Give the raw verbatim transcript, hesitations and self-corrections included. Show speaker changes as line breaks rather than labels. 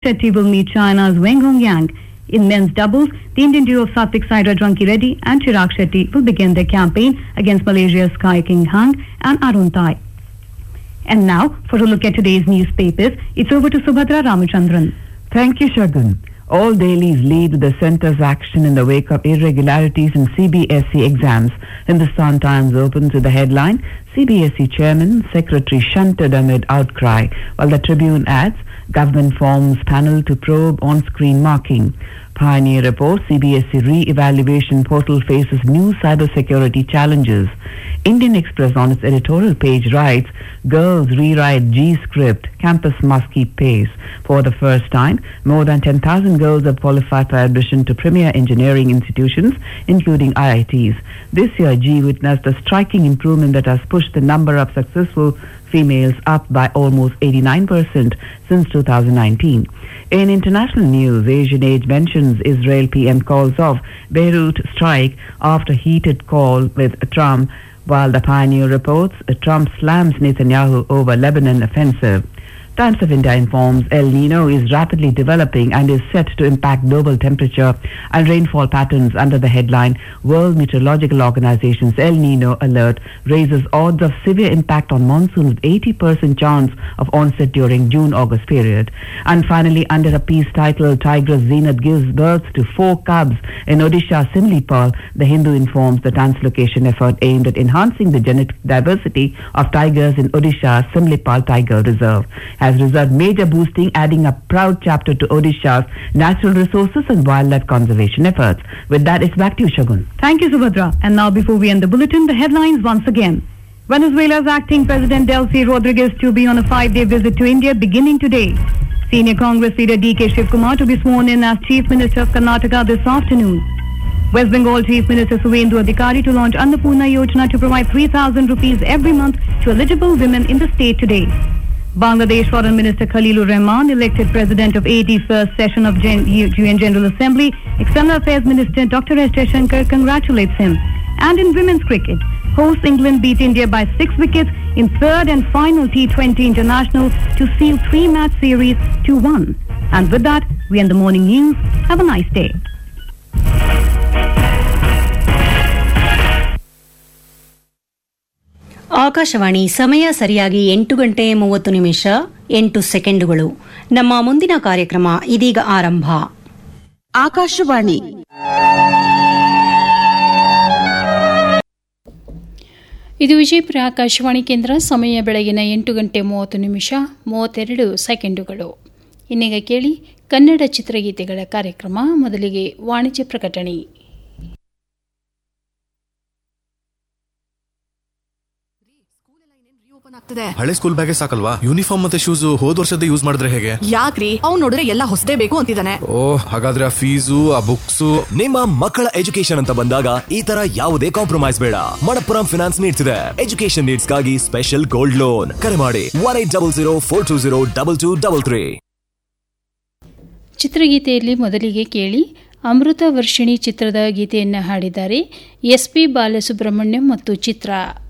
Shetty will meet China's Wang Hongyang. In men's doubles, the Indian duo of Satvik Sairaj Ranki Reddy and Chirag Shetty will begin their campaign against Malaysia's Kai King Hang and Arun Thai. And now, for a look at today's newspapers, it's over to Subhadra Ramachandran.
Thank you, Shagun. All dailies lead with the centre's action in the wake of irregularities in C B S E exams. Hindustan Times opens with the headline, C B S E Chairman, Secretary shunted amid outcry, while the Tribune adds, Government forms panel to probe on-screen marking. Pioneer reports C B S E re-evaluation portal faces new cybersecurity challenges. Indian Express on its editorial page writes, girls rewrite G script, campus must keep pace. For the first time, more than ten thousand girls have qualified for admission to premier engineering institutions, including I I Ts. This year, G witnessed a striking improvement that has pushed the number of successful females up by almost eighty-nine percent since two thousand nineteen. In international news, Asian Age mentions Israel P M calls off Beirut strike after heated call with Trump, while the Pioneer reports Trump slams Netanyahu over Lebanon offensive. Times of India informs El Nino is rapidly developing and is set to impact global temperature and rainfall patterns under the headline World Meteorological Organization's El Nino alert raises odds of severe impact on monsoon with eighty percent chance of onset during June-August period. And finally, under a piece titled Tigress Zenith gives birth to four cubs in Odisha Simlipal, the Hindu informs the translocation effort aimed at enhancing the genetic diversity of tigers in Odisha's Simlipal Tiger Reserve has resulted major boosting, adding a proud chapter to Odisha's natural resources and wildlife conservation efforts. With that, it's back to you, Shagun.
Thank you, Subhadra. And now, before we end the bulletin, the headlines once again. Venezuela's acting President Delcy Rodriguez to be on a five-day visit to India beginning today. Senior Congress leader D K Shivkumar to be sworn in as Chief Minister of Karnataka this afternoon. West Bengal Chief Minister Suvendu Adhikari to launch Annapurna Yojana to provide three thousand rupees every month to eligible women in the state today. Bangladesh Foreign Minister Khalilur Rahman elected President of eighty-first session of U N General Assembly. External Affairs Minister Doctor S. Jaishankar congratulates him. And in women's cricket, hosts England beat India by six wickets in third and final T twenty international to seal three-match series to one. And with that, we end the morning news. Have a nice day.
Akashvani ಸಮಯ ಸರಿಯಾಗಿ ಎಂಟು ಗಂಟೆ ಮೂವತ್ತು ನಿಮಿಷ ಎಂಟು ಸೆಕೆಂಡುಗಳು. ನಮ್ಮ ಮುಂದಿನ ಕಾರ್ಯಕ್ರಮ ಇದೀಗ ಆರಂಭ.
ಆಕಾಶವಾಣಿ
ಇದು ವಿಜಯಪುರ ಆಕಾಶವಾಣಿ ಕೇಂದ್ರ. ಸಮಯ ಬೆಳಗಿನ ಎಂಟು ಗಂಟೆ ಮೂವತ್ತು ನಿಮಿಷ ಮೂವತ್ತೆರಡು ಸೆಕೆಂಡುಗಳು. ಇನ್ನೀಗ ಕೇಳಿ ಕನ್ನಡ ಚಿತ್ರಗೀತೆಗಳ ಕಾರ್ಯಕ್ರಮ. ಮೊದಲಿಗೆ ವಾಣಿಜ್ಯ ಪ್ರಕಟಣೆ.
ಹಳೆ ಸ್ಕೂಲ್ ಬ್ಯಾಗೇ ಸಾಕಲ್ವಾ? ಯೂನಿಫಾರ್ಮ್ ಮತ್ತೆ ಶೂಸ್ ಹೋದ್ ವರ್ಷದ ಯೂಸ್ ಮಾಡಿದ್ರೆ ಹೇಗೆ?
ಯಾಕ್ರಿ, ಅವ್ನು ನೋಡಿದ್ರೆ ಎಲ್ಲ ಹೊಸದೇ ಬೇಕು ಅಂತಿದ್ದಾನೆ.
ಓ, ಹಾಗಾದ್ರೆ ಆ ಫೀಸು ಆ ಬುಕ್ಸ್.
ನಿಮ್ಮ ಮಕ್ಕಳ ಎಜುಕೇಶನ್ ಅಂತ ಬಂದಾಗ ಈ ತರ ಯಾವುದೇ ಕಾಂಪ್ರಮೈಸ್ ಬೇಡ. ಮಣಪ್ಪುರಂ ಫಿನಾನ್ಸ್ ನೀಡ್ತಿದೆ ಎಜುಕೇಶನ್ ನೀಡ್ಸ್ ಗಾಗಿ ಸ್ಪೆಷಲ್ ಗೋಲ್ಡ್ ಲೋನ್. ಕರೆ ಮಾಡಿ one eight double zero four two zero double two double three.
ಚಿತ್ರಗೀತೆಯಲ್ಲಿ ಮೊದಲಿಗೆ ಕೇಳಿ ಅಮೃತ ವರ್ಷಿಣಿ ಚಿತ್ರದ ಗೀತೆಯನ್ನು ಹಾಡಿದ್ದಾರೆ ಎಸ್ ಪಿ ಬಾಲಸುಬ್ರಹ್ಮಣ್ಯಂ ಮತ್ತು ಚಿತ್ರ.